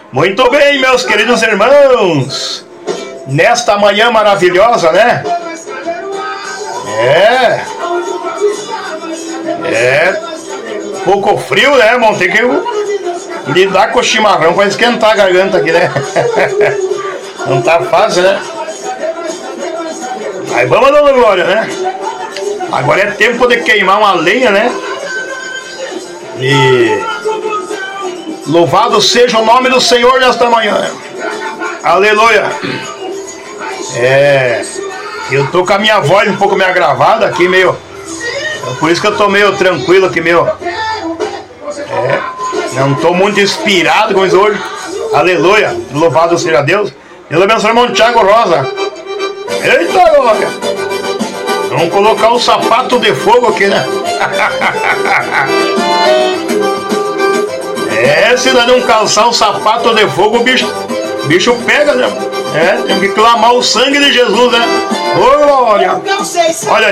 Muito bem, meus queridos irmãos, nesta manhã maravilhosa, né? Pouco frio, né, irmão? Tem que lidar com o chimarrão pra esquentar a garganta aqui, né? Não tá fácil, né? Aí vamos dando glória, né? Agora é tempo de queimar uma lenha, né? E louvado seja o nome do Senhor nesta manhã. Aleluia. Eu tô com a minha voz um pouco meio agravada aqui, meio. Por isso que eu tô meio tranquilo aqui, meio. Não tô muito inspirado com isso hoje. Aleluia. Louvado seja Deus. Deus abençoe o irmão Thiago Rosa. Eita glória. Vamos colocar o sapato de fogo aqui, né? Se não calçar o sapato de fogo, o bicho pega, né? Tem que clamar o sangue de Jesus, né? Ô, glória! Olha aí.